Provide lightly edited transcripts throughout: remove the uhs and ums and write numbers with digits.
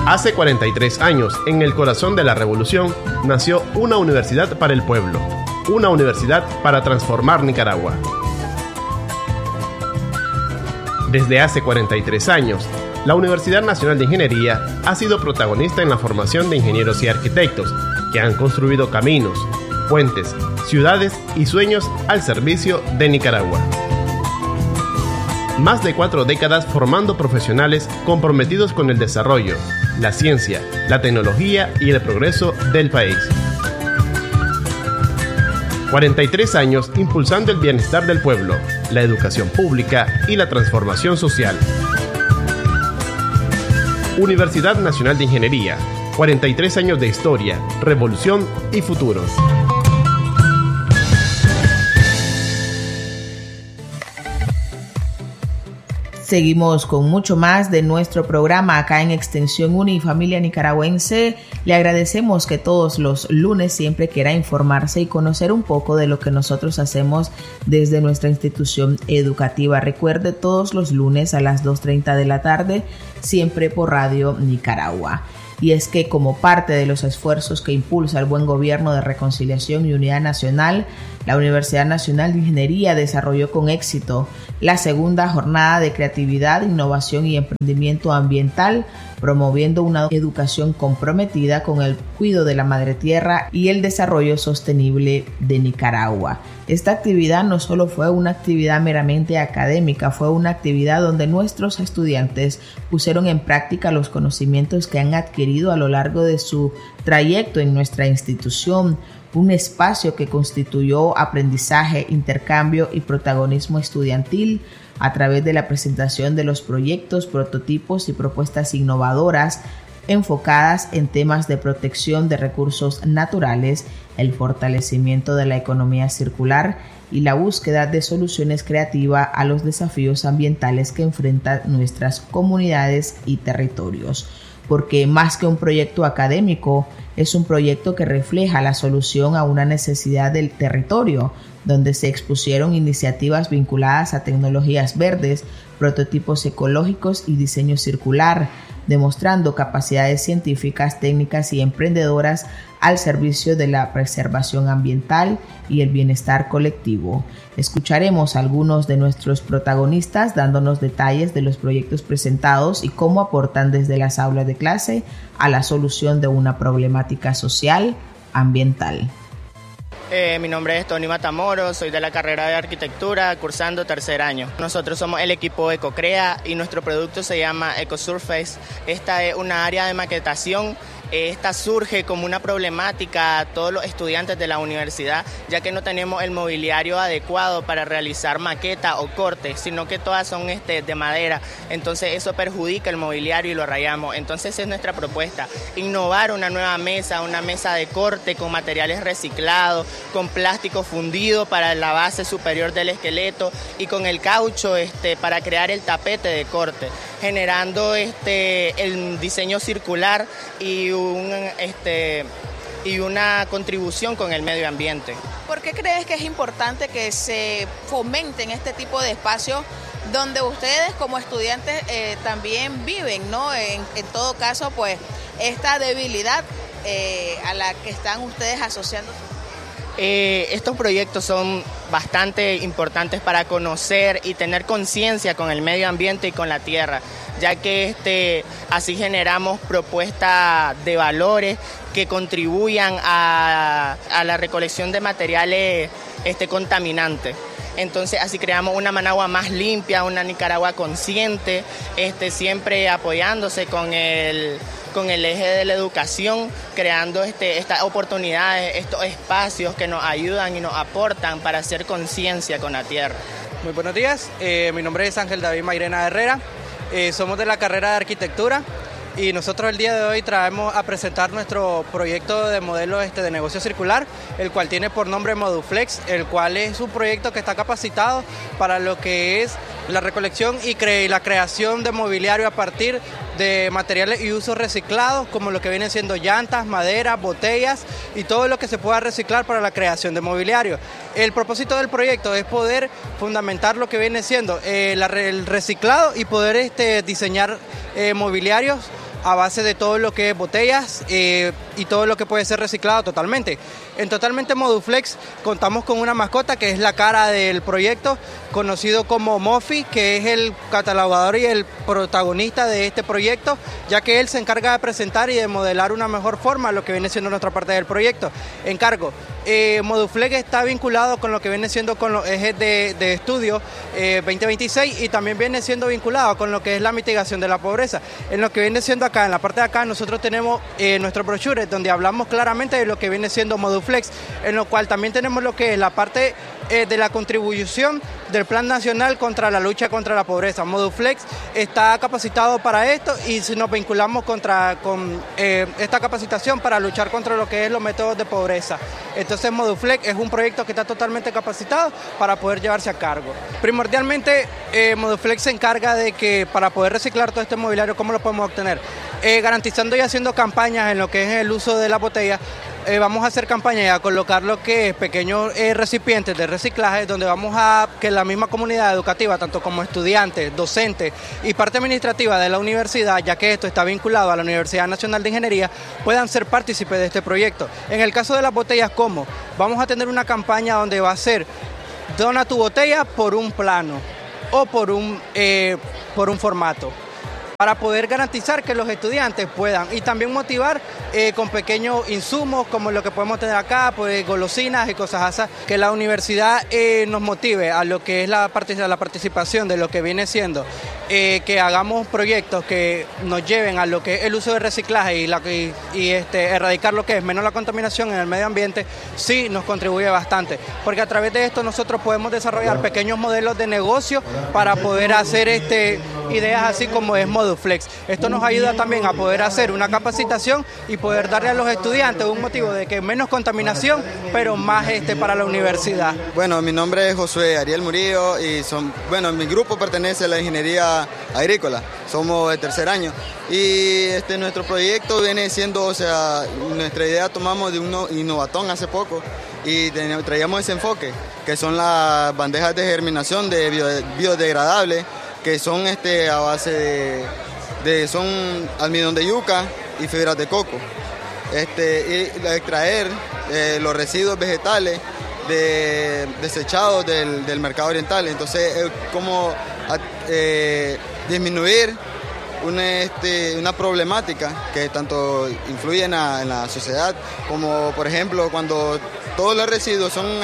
Hace 43 años, en el corazón de la revolución, nació una universidad para el pueblo, una universidad para transformar Nicaragua. Desde hace 43 años, la Universidad Nacional de Ingeniería ha sido protagonista en la formación de ingenieros y arquitectos que han construido caminos, puentes, ciudades y sueños al servicio de Nicaragua. Más de 4 décadas formando profesionales comprometidos con el desarrollo, la ciencia, la tecnología y el progreso del país. 43 años impulsando el bienestar del pueblo, la educación pública y la transformación social. Universidad Nacional de Ingeniería, 43 años de historia, revolución y futuro. Seguimos con mucho más de nuestro programa acá en Extensión Unifamilia Nicaragüense. Le agradecemos que todos los lunes siempre quiera informarse y conocer un poco de lo que nosotros hacemos desde nuestra institución educativa. Recuerde, todos los lunes a las 2:30 de la tarde, siempre por Radio Nicaragua. Y es que como parte de los esfuerzos que impulsa el buen gobierno de reconciliación y unidad nacional, la Universidad Nacional de Ingeniería desarrolló con éxito la segunda jornada de creatividad, innovación y emprendimiento ambiental, promoviendo una educación comprometida con el cuidado de la madre tierra y el desarrollo sostenible de Nicaragua. Esta actividad no solo fue una actividad meramente académica, fue una actividad donde nuestros estudiantes pusieron en práctica los conocimientos que han adquirido a lo largo de su trayecto en nuestra institución, un espacio que constituyó aprendizaje, intercambio y protagonismo estudiantil a través de la presentación de los proyectos, prototipos y propuestas innovadoras enfocadas en temas de protección de recursos naturales, el fortalecimiento de la economía circular y la búsqueda de soluciones creativas a los desafíos ambientales que enfrentan nuestras comunidades y territorios. Porque más que un proyecto académico, es un proyecto que refleja la solución a una necesidad del territorio, donde se expusieron iniciativas vinculadas a tecnologías verdes, prototipos ecológicos y diseño circular, demostrando capacidades científicas, técnicas y emprendedoras al servicio de la preservación ambiental y el bienestar colectivo. Escucharemos a algunos de nuestros protagonistas dándonos detalles de los proyectos presentados y cómo aportan desde las aulas de clase a la solución de una problemática social ambiental. Mi nombre es Tony Matamoros, soy de la carrera de arquitectura, cursando tercer año. Nosotros somos el equipo EcoCrea y nuestro producto se llama EcoSurface. Esta es una área de maquetación. Esta surge como una problemática a todos los estudiantes de la universidad, ya que no tenemos el mobiliario adecuado para realizar maqueta o corte, sino que todas son de madera. Entonces eso perjudica el mobiliario y lo rayamos. Entonces es nuestra propuesta, innovar una nueva mesa, una mesa de corte con materiales reciclados, con plástico fundido para la base superior del esqueleto y con el caucho para crear el tapete de corte, generando el diseño circular y una contribución con el medio ambiente. ¿Por qué crees que es importante que se fomenten este tipo de espacios donde ustedes como estudiantes también viven, ¿no? En todo caso, pues, esta debilidad a la que están ustedes asociando? Estos proyectos son bastante importantes para conocer y tener conciencia con el medio ambiente y con la tierra, ya que así generamos propuestas de valores que contribuyan a la recolección de materiales contaminantes. Entonces así creamos una Managua más limpia, una Nicaragua consciente, siempre apoyándose con el eje de la educación, creando estas oportunidades, estos espacios que nos ayudan y nos aportan para hacer conciencia con la tierra. Muy buenos días, mi nombre es Ángel David Mairena Herrera, somos de la carrera de arquitectura y nosotros el día de hoy traemos a presentar nuestro proyecto de modelo de negocio circular, el cual tiene por nombre Moduflex, el cual es un proyecto que está capacitado para lo que es la recolección y la creación de mobiliario a partir de materiales y usos reciclados, como lo que vienen siendo llantas, madera, botellas y todo lo que se pueda reciclar para la creación de mobiliario. El propósito del proyecto es poder fundamentar lo que viene siendo el reciclado y poder diseñar mobiliarios a base de todo lo que es botellas y todo lo que puede ser reciclado totalmente. En Totalmente Moduflex contamos con una mascota que es la cara del proyecto, conocido como Mofi, que es el catalogador y el protagonista de este proyecto, ya que él se encarga de presentar y de modelar una mejor forma lo que viene siendo nuestra parte del proyecto. Encargo. Moduflex está vinculado con lo que viene siendo con los ejes de estudio 2026 y también viene siendo vinculado con lo que es la mitigación de la pobreza. En lo que viene siendo acá, en la parte de acá, nosotros tenemos nuestro brochure donde hablamos claramente de lo que viene siendo Moduflex, en lo cual también tenemos lo que es la parte de la contribución del Plan Nacional contra la lucha contra la pobreza. Moduflex está capacitado para esto y si nos vinculamos con esta capacitación para luchar contra lo que es los métodos de pobreza. Entonces Moduflex es un proyecto que está totalmente capacitado para poder llevarse a cargo. Primordialmente Moduflex se encarga de que para poder reciclar todo este mobiliario, ¿cómo lo podemos obtener? Garantizando y haciendo campañas en lo que es el uso de la botella. Vamos a hacer campañas y a colocar lo que es pequeños recipientes de reciclaje donde vamos a que la misma comunidad educativa, tanto como estudiantes, docentes y parte administrativa de la universidad, ya que esto está vinculado a la Universidad Nacional de Ingeniería, puedan ser partícipes de este proyecto. En el caso de las botellas, ¿cómo? Vamos a tener una campaña donde va a ser dona tu botella por un plano o por un formato, para poder garantizar que los estudiantes puedan y también motivar con pequeños insumos como lo que podemos tener acá, pues golosinas y cosas así, que la universidad nos motive a lo que es la participación de lo que viene siendo, que hagamos proyectos que nos lleven a lo que es el uso de reciclaje y erradicar lo que es menos la contaminación en el medio ambiente, sí nos contribuye bastante, porque a través de esto nosotros podemos desarrollar pequeños modelos de negocio para poder hacer ideas así como es Moduflex. Esto nos ayuda también a poder hacer una capacitación y poder darle a los estudiantes un motivo de que menos contaminación, pero más para la universidad. Bueno, mi nombre es Josué Ariel Murillo y mi grupo pertenece a la ingeniería agrícola. Somos de tercer año y nuestro proyecto viene siendo, nuestra idea tomamos de un innovatón hace poco y traíamos ese enfoque, que son las bandejas de germinación de biodegradables, que son a base son almidón de yuca y fibras de coco. Y extraer los residuos vegetales desechados del mercado oriental. Entonces es como disminuir una problemática que tanto influye en la sociedad, como por ejemplo cuando todos los residuos son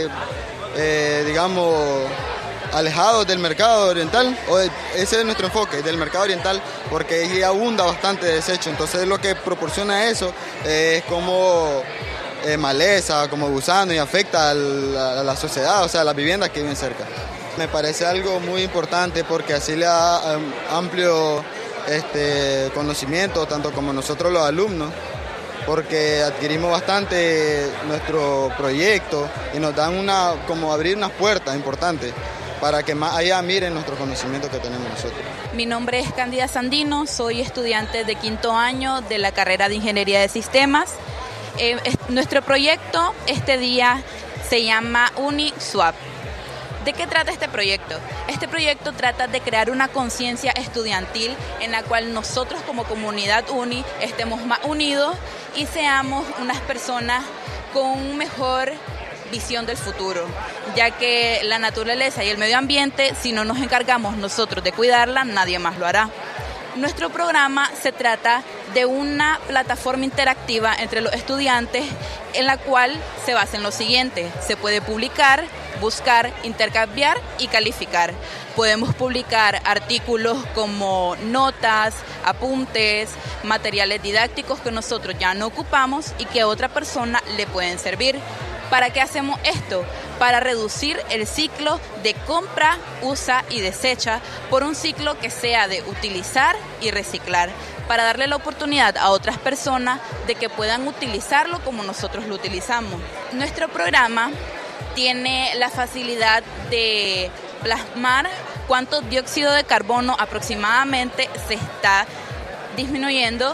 alejados del mercado oriental, ese es nuestro enfoque, del mercado oriental, porque ahí abunda bastante desecho. Entonces lo que proporciona eso es como maleza, como gusano, y afecta a la sociedad, a las viviendas que viven cerca. Me parece algo muy importante porque así le da amplio conocimiento, tanto como nosotros los alumnos, porque adquirimos bastante nuestro proyecto y nos dan como abrir unas puertas importantes para que más allá miren nuestro conocimiento que tenemos nosotros. Mi nombre es Cándida Sandino, soy estudiante de quinto año de la carrera de Ingeniería de Sistemas. Nuestro proyecto este día se llama UniSwap. ¿De qué trata este proyecto? Este proyecto trata de crear una conciencia estudiantil en la cual nosotros como comunidad uni estemos más unidos y seamos unas personas con mejor visión del futuro, ya que la naturaleza y el medio ambiente, si no nos encargamos nosotros de cuidarla, nadie más lo hará. Nuestro programa se trata de una plataforma interactiva entre los estudiantes en la cual se basa en lo siguiente: se puede publicar, buscar, intercambiar y calificar. Podemos publicar artículos como notas, apuntes, materiales didácticos que nosotros ya no ocupamos y que a otra persona le pueden servir. ¿Para qué hacemos esto? Para reducir el ciclo de compra, usa y desecha por un ciclo que sea de utilizar y reciclar, para darle la oportunidad a otras personas de que puedan utilizarlo como nosotros lo utilizamos. Nuestro programa tiene la facilidad de plasmar cuánto dióxido de carbono aproximadamente se está disminuyendo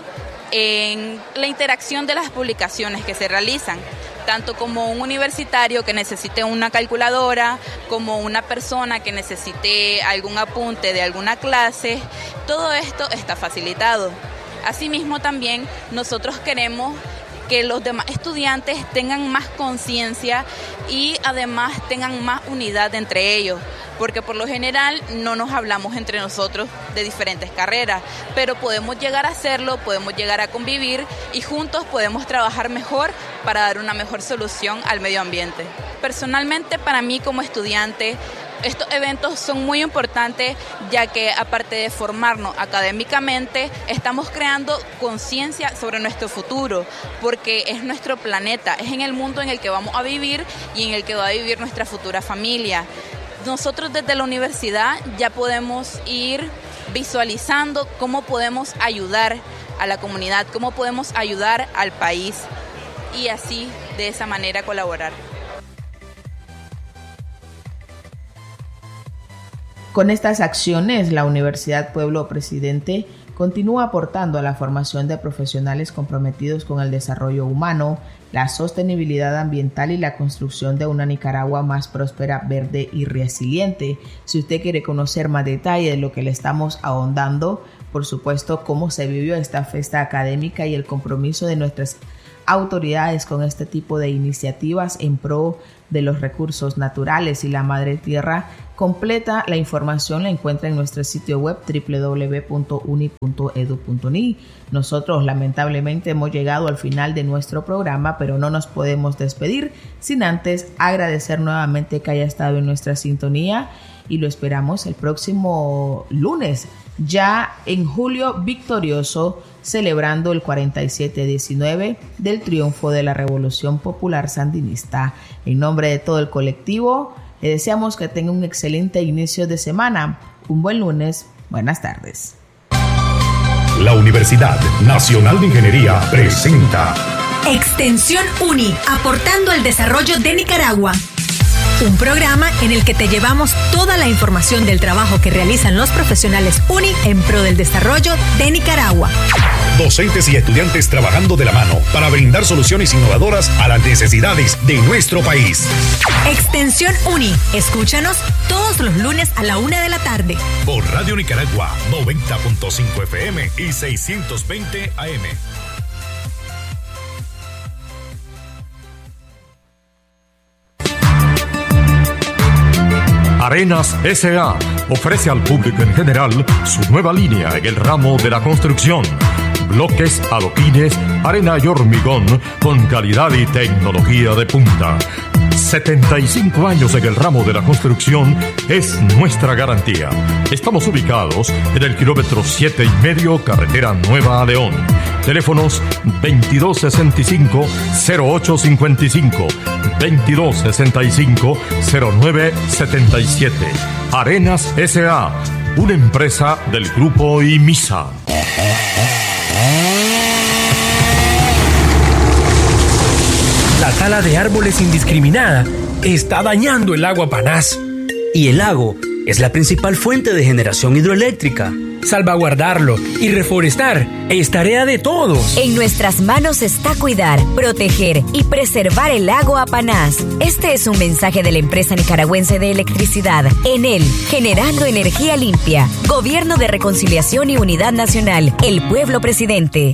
en la interacción de las publicaciones que se realizan, tanto como un universitario que necesite una calculadora, como una persona que necesite algún apunte de alguna clase. Todo esto está facilitado. Asimismo, también nosotros queremos que los demás estudiantes tengan más conciencia y además tengan más unidad entre ellos, porque por lo general no nos hablamos entre nosotros de diferentes carreras, pero podemos llegar a hacerlo, podemos llegar a convivir y juntos podemos trabajar mejor para dar una mejor solución al medio ambiente. Personalmente, para mí como estudiante, estos eventos son muy importantes, ya que aparte de formarnos académicamente, estamos creando conciencia sobre nuestro futuro, porque es nuestro planeta, es en el mundo en el que vamos a vivir y en el que va a vivir nuestra futura familia. Nosotros desde la universidad ya podemos ir visualizando cómo podemos ayudar a la comunidad, cómo podemos ayudar al país y así de esa manera colaborar. Con estas acciones, la Universidad Pueblo Presidente continúa aportando a la formación de profesionales comprometidos con el desarrollo humano, la sostenibilidad ambiental y la construcción de una Nicaragua más próspera, verde y resiliente. Si usted quiere conocer más detalle de lo que le estamos ahondando, por supuesto, cómo se vivió esta fiesta académica y el compromiso de nuestras autoridades con este tipo de iniciativas en pro de los recursos naturales y la madre tierra, completa la información la encuentra en nuestro sitio web www.uni.edu.ni. Nosotros lamentablemente hemos llegado al final de nuestro programa, pero no nos podemos despedir sin antes agradecer nuevamente que haya estado en nuestra sintonía y lo esperamos el próximo lunes, ya en julio victorioso, celebrando el 47-19 del triunfo de la Revolución Popular Sandinista. En nombre de todo el colectivo, le deseamos que tenga un excelente inicio de semana, un buen lunes, buenas tardes. La Universidad Nacional de Ingeniería presenta Extensión UNI, aportando al desarrollo de Nicaragua. Un programa en el que te llevamos toda la información del trabajo que realizan los profesionales UNI en pro del desarrollo de Nicaragua. Docentes y estudiantes trabajando de la mano para brindar soluciones innovadoras a las necesidades de nuestro país. Extensión UNI. Escúchanos todos los lunes a la 1 de la tarde. Por Radio Nicaragua, 90.5 FM y 620 AM. Arenas S.A. ofrece al público en general su nueva línea en el ramo de la construcción. Bloques, adoquines, arena y hormigón con calidad y tecnología de punta. 75 años en el ramo de la construcción es nuestra garantía. Estamos ubicados en el kilómetro 7,5, carretera Nueva a León. Teléfonos 2265-0855, 2265-0977. Arenas S.A., una empresa del Grupo IMISA. La tala de árboles indiscriminada está dañando el lago Apanás. Y el lago es la principal fuente de generación hidroeléctrica. Salvaguardarlo y reforestar es tarea de todos. En nuestras manos está cuidar, proteger y preservar el lago Apanás. Este es un mensaje de la empresa nicaragüense de electricidad, Enel, generando energía limpia. Gobierno de Reconciliación y Unidad Nacional, el Pueblo Presidente.